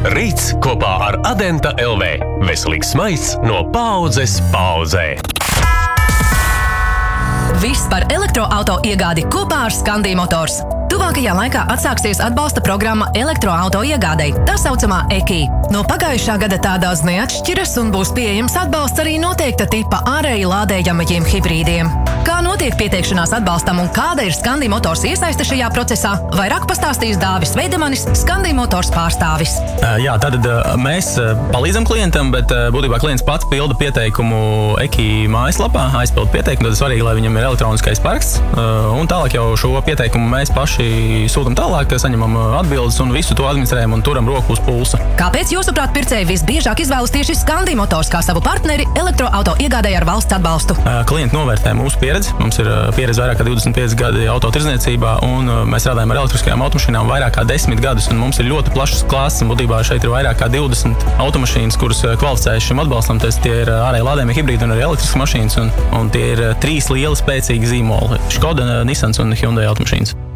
Rīts kopā ar Adenta LV. Veselīgs smaids no paaudzes paaudzē. Viss par elektroauto iegādi kopā ar Scandi Motors. Tuvākajā laikā atsāksies atbalsta programma elektroauto iegādei, tā saucamā EKI. No pagājušā gada tā daudz neatšķiras un būs pieejams atbalsts arī noteikta tipa ārēji lādējamajiem hibrīdiem. Kā notiek pieteikšanās atbalstam un kāda ir Scandi Motors iesaiste šajā procesā, vairāk pastāstīs Dāvis Veidemanis, Scandi Motors pārstāvis. Jā, tātad mēs palīdzam klientam, bet būtībā klients pats pilda pieteikumu EKI mājaslapā, aizpild pieteikumu, tad ir svarīgi, lai viņam ir elektroniskais paraksts, un tālāk jau šo pieteikumu mēs paši sūtam tālāk, saņemam atbildes un visu to administrējam un turam roku uz pulsa. Kāpēc jūsuprāt pircēji visbiežāk izvēlas tieši Scandi Motors kā savu partneri elektroauto iegādēji ar valsts atbalstu? Klienti novērtē mūsu pieredzi. Mums ir pieredze vairāk kā 25 gadi autotirdzniecībā un mēs strādājam ar elektriskajām automašīnām vairāk kā 10 gadus un mums ir ļoti plašas klāsts un būtībā šeit ir vairāk kā 20 automašīnas, kuras kvalificējas šim atbalstam. Tie ir ārēji lādējami hibrīdi un arī elektriskas mašīnas un tie ir 3 lieli spēcīgi zīmoli – Škoda, Nissans un Hyundai automašīnas.